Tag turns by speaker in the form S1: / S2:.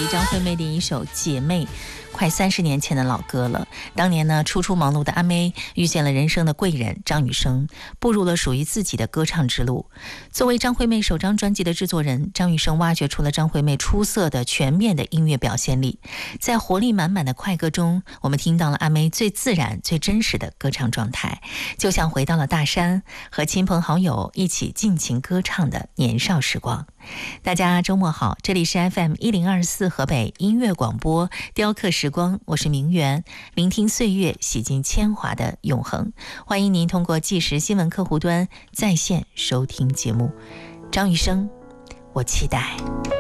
S1: 张惠妹的一首《姐妹》，快30年前的老歌了。当年呢，初出忙碌的阿妹遇见了人生的贵人张雨生，步入了属于自己的歌唱之路。作为张惠妹首张专辑的制作人，张雨生挖掘出了张惠妹出色的全面的音乐表现力。在活力满满的快歌中，我们听到了阿妹最自然、最真实的歌唱状态，就像回到了大山，和亲朋好友一起尽情歌唱的年少时光。大家周末好，这里是 FM1024 河北音乐广播雕刻时光，我是明媛，聆听岁月，洗尽铅华的永恒。欢迎您通过即时新闻客户端在线收听节目。张雨生，我期待。